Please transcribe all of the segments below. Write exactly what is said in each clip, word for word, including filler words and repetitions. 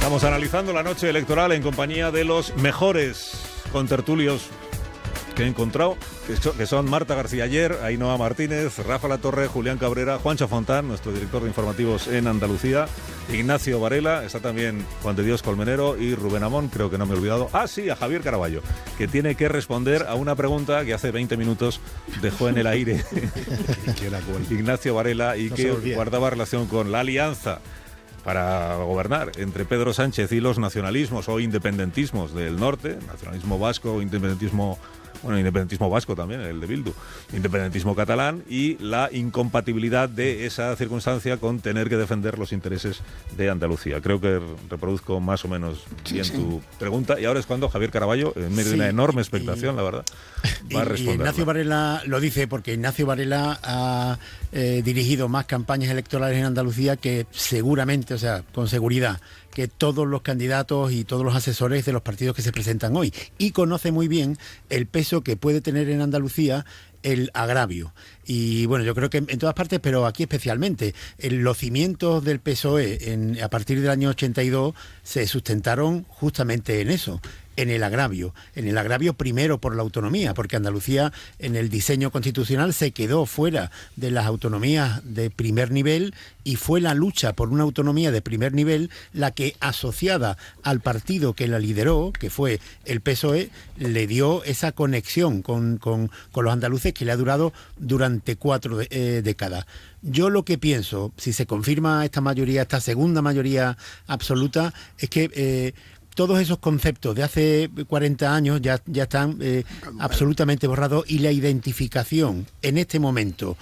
Estamos analizando la noche electoral en compañía de los mejores contertulios que he encontrado, que son Marta García Ayer, Ainhoa Martínez, Rafa Latorre, Julián Cabrera, Juancho Fontán, nuestro director de informativos en Andalucía, Ignacio Varela, está también Juan de Dios Colmenero y Rubén Amón, creo que no me he olvidado. Ah, sí, a Javier Caraballo, que tiene que responder a una pregunta que hace veinte minutos dejó en el aire Ignacio Varela y no que guardaba relación con la alianza para gobernar entre Pedro Sánchez y los nacionalismos o independentismos del norte, nacionalismo vasco, independentismo, bueno, independentismo vasco también, el de Bildu, independentismo catalán, y la incompatibilidad de esa circunstancia con tener que defender los intereses de Andalucía. Creo que reproduzco más o menos bien sí, sí. tu pregunta, y ahora es cuando Javier Caraballo, en medio sí, de una enorme expectación, y, la verdad, va y, a responder. Ignacio Varela lo dice porque Ignacio Varela ha eh, dirigido más campañas electorales en Andalucía que seguramente, o sea, con seguridad, que todos los candidatos y todos los asesores de los partidos que se presentan hoy, y conoce muy bien el peso que puede tener en Andalucía el agravio. Y bueno, yo creo que en todas partes, pero aquí especialmente, en los cimientos del P S O E en, a partir del año ochenta y dos se sustentaron justamente en eso, en el agravio. En el agravio primero por la autonomía, porque Andalucía en el diseño constitucional se quedó fuera de las autonomías de primer nivel, y fue la lucha por una autonomía de primer nivel la que, asociada al partido que la lideró, que fue el P S O E, le dio esa conexión con, con, con los andaluces que le ha durado durante cuatro de, eh, décadas. Yo lo que pienso, si se confirma esta mayoría, esta segunda mayoría absoluta, es que eh, todos esos conceptos de hace cuarenta años ya, ya están eh, absolutamente borrados, y la identificación en este momento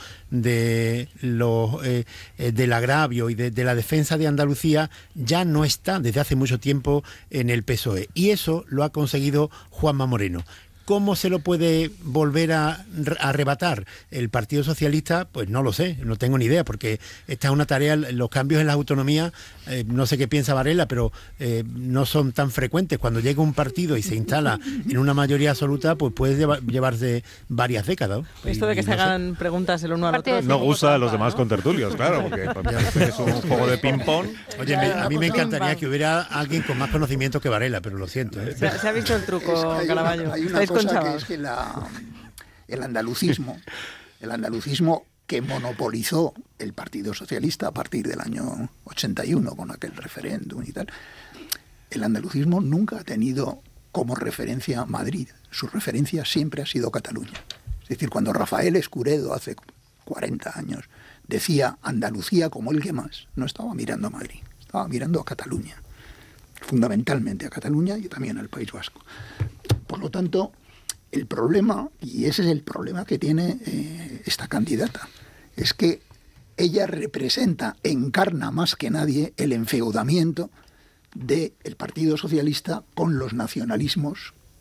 de los, eh, del agravio y de, de la defensa de Andalucía ya no está desde hace mucho tiempo en el P S O E, y eso lo ha conseguido Juanma Moreno. ¿Cómo se lo puede volver a arrebatar el Partido Socialista? Pues no lo sé, no tengo ni idea, porque esta es una tarea, los cambios en las autonomías, eh, no sé qué piensa Varela, pero eh, no son tan frecuentes. Cuando llega un partido y se instala en una mayoría absoluta, pues puede llevar, llevarse varias décadas. Esto de que y, se no hagan sé. preguntas el uno al otro. No gusta a los demás contertulios, claro, porque es un juego de ping-pong. Oye, me, a mí me encantaría que hubiera alguien con más conocimiento que Varela, pero lo siento. ¿eh? Se, se ha visto el truco, es que Caraballo. Una, hay una cosa que es que la, el andalucismo, el andalucismo que monopolizó el Partido Socialista a partir del año ochenta y uno con aquel referéndum y tal, el andalucismo nunca ha tenido como referencia Madrid. Su referencia siempre ha sido Cataluña. Es decir, cuando Rafael Escuredo hace cuarenta años decía Andalucía como el que más, no estaba mirando a Madrid, estaba mirando a Cataluña, fundamentalmente a Cataluña y también al País Vasco. Por lo tanto, el problema, y ese es el problema que tiene eh, esta candidata, es que ella representa, encarna más que nadie el enfeudamiento del Partido Socialista con los nacionalismos